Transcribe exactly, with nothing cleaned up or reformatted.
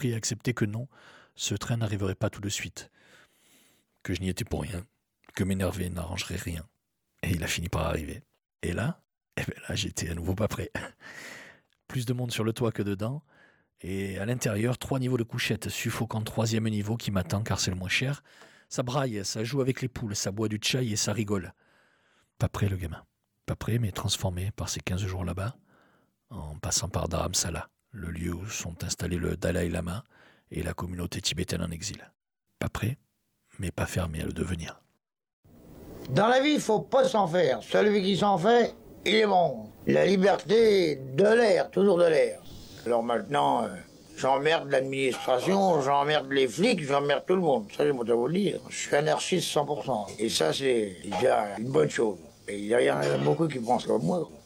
appris à accepter que non, ce train n'arriverait pas tout de suite, que je n'y étais pour rien, que m'énerver n'arrangerait rien. Et il a fini par arriver. Et là, eh ben là, j'étais à nouveau pas prêt. Plus de monde sur le toit que dedans, et à l'intérieur, trois niveaux de couchette, suffocant troisième niveau qui m'attend car c'est le moins cher. Ça braille, ça joue avec les poules, ça boit du chai et ça rigole. Pas prêt le gamin. Pas prêt, mais transformé par ces quinze jours là-bas, en passant par Dharamsala, le lieu où sont installés le Dalai Lama et la communauté tibétaine en exil. Pas prêt, mais pas fermé à le devenir. Dans la vie, il faut pas s'en faire. Celui qui s'en fait, il est bon. La liberté, de l'air, toujours de l'air. Alors maintenant, euh, j'emmerde l'administration, j'emmerde les flics, j'emmerde tout le monde. Ça, je peux vous le dire. Je suis anarchiste cent pour cent. Et ça, c'est déjà une bonne chose. Et il y en a beaucoup qui pensent comme moi.